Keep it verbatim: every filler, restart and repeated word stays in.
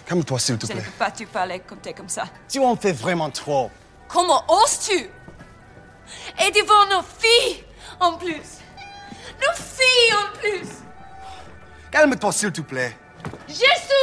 Calme-toi, s'il te Je plaît. ne peux pas te parler quand t'es comme ça. Tu en fais vraiment trop. Comment oses-tu? Et devant nos filles, en plus. Nos filles, en plus. Calme-toi, s'il te plaît. Je suis